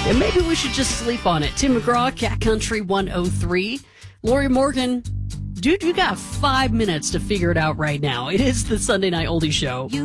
And maybe we should just sleep on it. Tim McGraw, Cat Country 103. Lori Morgan, dude, you got 5 minutes to figure it out right now. It is the Sunday Night Oldie Show.